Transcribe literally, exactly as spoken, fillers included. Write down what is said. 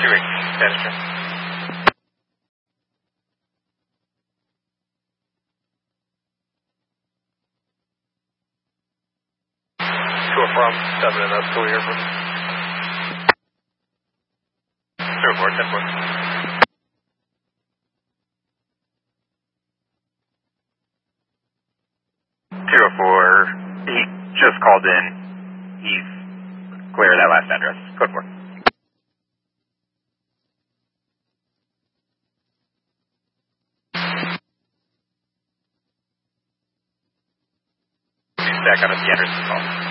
two eight, status check. two oh four, seven and up, fully airport. zero four, ten four. two oh four, he just called in. He's clear of that last address. Code four. Back out of the address call.